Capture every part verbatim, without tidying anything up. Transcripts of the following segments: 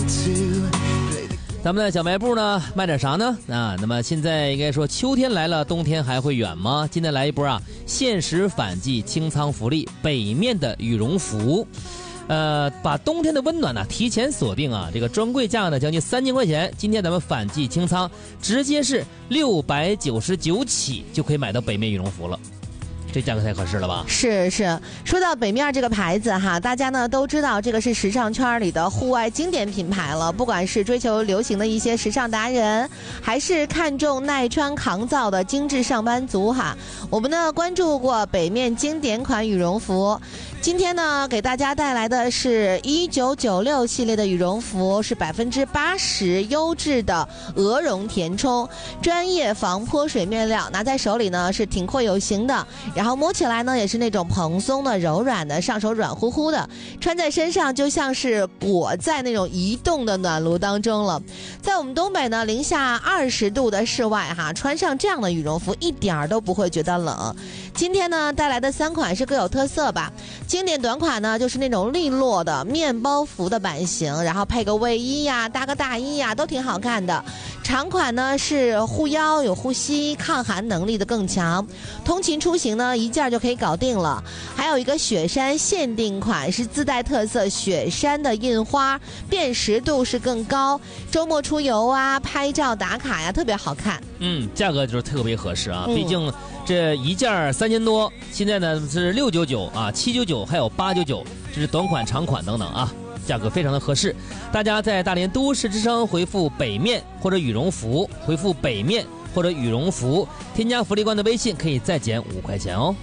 咱们的小卖部呢卖点啥呢？啊，那么现在应该说秋天来了，冬天还会远吗？今天来一波啊，限时反季清仓福利，北面的羽绒服。呃，把冬天的温暖呢提前锁定啊，这个专柜价呢将近三千块钱，今天咱们反季清仓，直接是六百九十九起就可以买到北面羽绒服了。这价格太合适了吧？ 是是，说到北面这个牌子哈，大家呢都知道这个是时尚圈里的户外经典品牌了。不管是追求流行的一些时尚达人，还是看重耐穿抗造的精致上班族哈，我们呢关注过北面经典款羽绒服。今天呢，给大家带来的是一九九六系列的羽绒服，是百分之八十优质的鹅绒填充，专业防泼水面料，拿在手里呢是挺阔有型的，然后摸起来呢也是那种蓬松的、柔软的，上手软乎乎的，穿在身上就像是裹在那种移动的暖炉当中了。在我们东北呢，零下二十度的室外哈，穿上这样的羽绒服一点都不会觉得冷。今天呢带来的三款是各有特色吧。经典短款呢就是那种利落的面包服的版型，然后配个卫衣呀，搭个大衣呀，都挺好看的。长款呢是护腰有护膝，抗寒能力的更强，通勤出行呢一件就可以搞定了。还有一个雪山限定款，是自带特色雪山的印花，辨识度是更高，周末出游啊拍照打卡呀特别好看。 嗯，价格就是特别合适啊，嗯、毕竟这一件三千多，现在呢是六九九啊、七九九还有八九九，这是短款长款等等啊，价格非常的合适。大家在大连都市之声回复北面或者羽绒服，回复北面或者羽绒服，添加福利官的微信可以再减五块钱哦。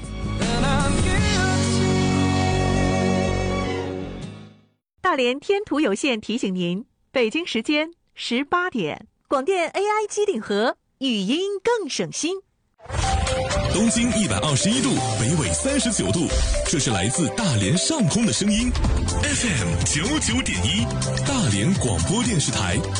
大连天图有线提醒您，北京时间十八点，广电 A I 机顶盒，语音更省心。 东经一百二十一度，北纬三十九度，这是来自大连上空的声音。F M 九九点一，大连广播电视台。